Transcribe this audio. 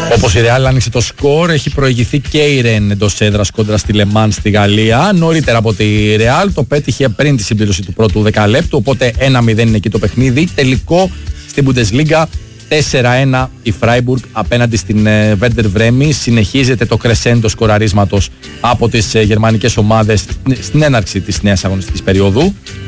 Όπως η Real άνοιξε το σκορ, έχει προηγηθεί και η Ρεν εντός έδρας κόντρα στη Λεμάν στη Γαλλία. Νωρίτερα από τη Real, το πέτυχε πριν τη συμπλήρωση του πρώτου δεκαλέπτου, οπότε 1-0 είναι εκεί το παιχνίδι. Τελικό στην Bundesliga 4-1 η Freiburg απέναντι στην Werder Bremen. Συνεχίζεται το κρεσέντο σκοραρίσματος από τις γερμανικές ομάδες στην έναρξη της νέας αγωνιστικής περίοδου.